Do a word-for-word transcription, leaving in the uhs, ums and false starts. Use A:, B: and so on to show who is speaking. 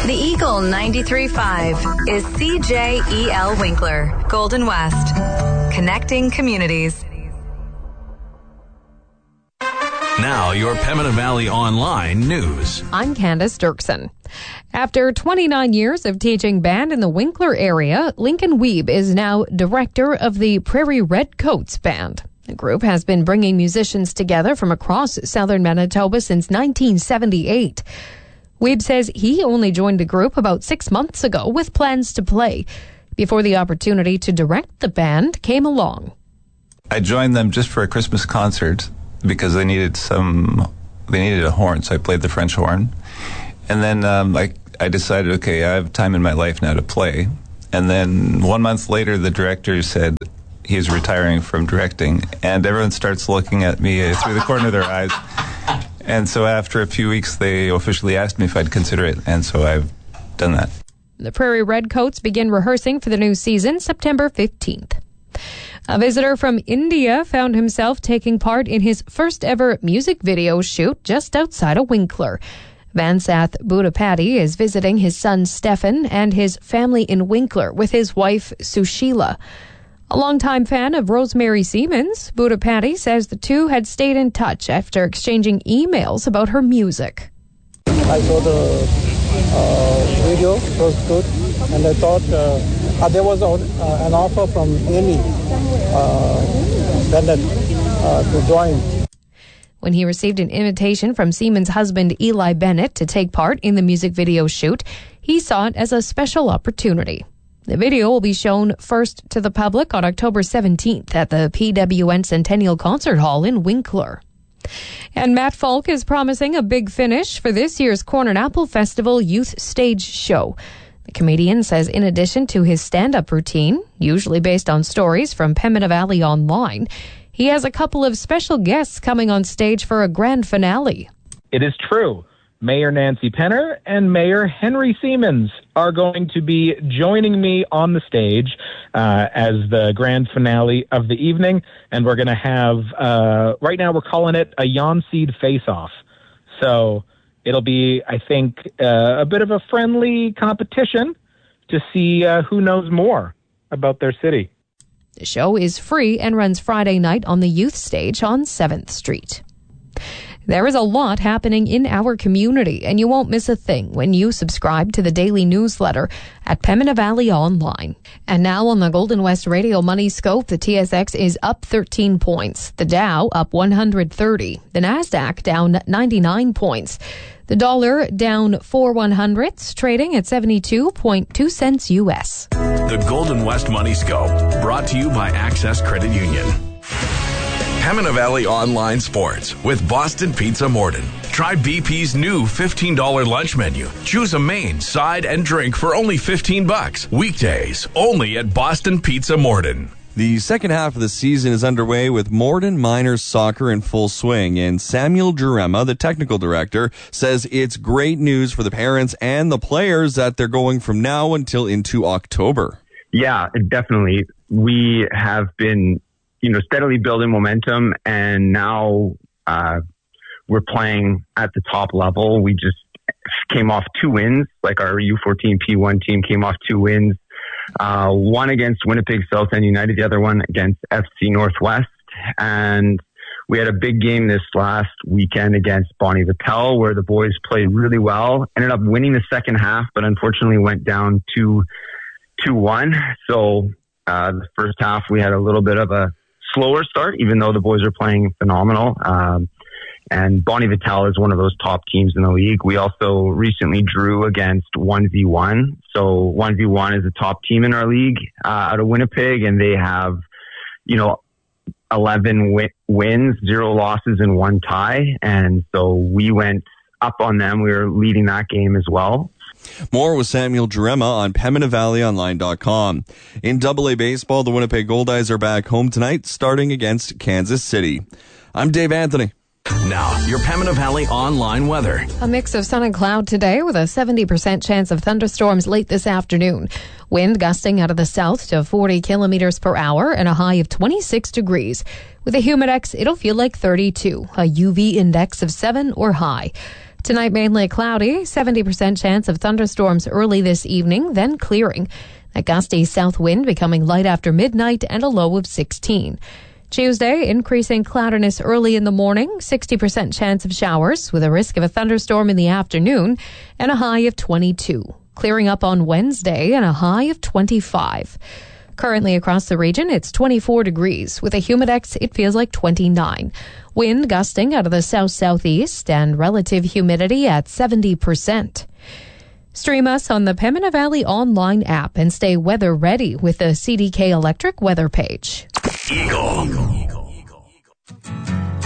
A: The Eagle ninety-three point five is C J E L Winkler, Golden West. Connecting communities.
B: Now, your Pembina Valley Online news.
C: I'm Candace Dirksen. After twenty-nine years of teaching band in the Winkler area, Lincoln Wiebe is now director of the Prairie Redcoats Band. The group has been bringing musicians together from across southern Manitoba since nineteen seventy-eight. Wiebe says he only joined the group about six months ago with plans to play, before the opportunity to direct the band came along.
D: I joined them just for a Christmas concert because they needed some, they needed a horn, so I played the French horn. And then um, I, I decided, okay, I have time in my life now to play. And then one month later, the director said he's retiring from directing, and everyone starts looking at me through the corner of their eyes. And so after a few weeks, they officially asked me if I'd consider it, and so I've done that.
C: The Prairie Redcoats begin rehearsing for the new season September fifteenth. A visitor from India found himself taking part in his first ever music video shoot just outside of Winkler. Vansath Budapati is visiting his son Stefan and his family in Winkler with his wife Sushila. A longtime fan of Rosemary Siemens, Budapati says the two had stayed in touch after exchanging emails about her music.
E: I saw the uh, video, it was good, and I thought uh, uh, there was a, uh, an offer from Amy uh, Bennett uh, to join.
C: When he received an invitation from Siemens' husband Eli Bennett to take part in the music video shoot, he saw it as a special opportunity. The video will be shown first to the public on October seventeenth at the P W N Centennial Concert Hall in Winkler. And Matt Falk is promising a big finish for this year's Corn and Apple Festival Youth Stage Show. The comedian says in addition to his stand-up routine, usually based on stories from Pembina Valley Online, he has a couple of special guests coming on stage for a grand finale.
F: It is true. Mayor Nancy Penner and Mayor Henry Siemens are going to be joining me on the stage uh, as the grand finale of the evening. And we're going to have, uh, right now we're calling it a Yon-Seed face-off. So it'll be, I think, uh, a bit of a friendly competition to see uh, who knows more about their city.
C: The show is free and runs Friday night on the youth stage on seventh Street. There is a lot happening in our community, and you won't miss a thing when you subscribe to the daily newsletter at Pembina Valley Online. And now on the Golden West Radio Money Scope, the T S X is up thirteen points. The Dow up one hundred thirty. The Nasdaq down ninety-nine points. The dollar down four one hundredths, trading at seventy-two point two cents U S.
B: The Golden West Money Scope, brought to you by Access Credit Union. Pembina Valley Online Sports with Boston Pizza Morden. Try B P's new fifteen dollars lunch menu. Choose a main, side, and drink for only fifteen bucks. Weekdays, only at Boston Pizza Morden.
G: The second half of the season is underway with Morden Miners soccer in full swing, and Samuel Jurema, the technical director, says it's great news for the parents and the players that they're going from now until into October.
H: Yeah, definitely. We have been you know, steadily building momentum, and now uh, we're playing at the top level. We just came off two wins, like our U fourteen P one team came off two wins, uh, one against Winnipeg South End United, the other one against F C Northwest. And we had a big game this last weekend against Bonnie Vittel, where the boys played really well, ended up winning the second half, but unfortunately went down two, two, one. So uh, the first half, we had a little bit of a slower start, even though the boys are playing phenomenal. Um, and Bonnie Vittel is one of those top teams in the league. We also recently drew against one v one. So one v one is a top team in our league uh, out of Winnipeg, and they have, you know, eleven wi- wins, zero losses, and one tie. And so we went up on them. We were leading that game as well.
G: More with Samuel Jurema on Pembina Valley Online dot com. In double A baseball, the Winnipeg Goldeyes are back home tonight, starting against Kansas City. I'm Dave Anthony.
B: Now, your Pembina Valley Online weather.
C: A mix of sun and cloud today with a seventy percent chance of thunderstorms late this afternoon. Wind gusting out of the south to forty kilometers per hour and a high of twenty-six degrees. With a humidex, it'll feel like thirty-two, a U V index of seven or high. Tonight, mainly cloudy, seventy percent chance of thunderstorms early this evening, then clearing. A gusty south wind becoming light after midnight and a low of sixteen. Tuesday, increasing cloudiness early in the morning, sixty percent chance of showers with a risk of a thunderstorm in the afternoon and a high of twenty-two. Clearing up on Wednesday and a high of twenty-five. Currently across the region, it's twenty-four degrees. With a humidex, it feels like twenty-nine. Wind gusting out of the south-southeast and relative humidity at seventy percent. Stream us on the Pembina Valley online app and stay weather ready with the C D K Electric weather page.
B: Eagle. Eagle. Eagle. Eagle.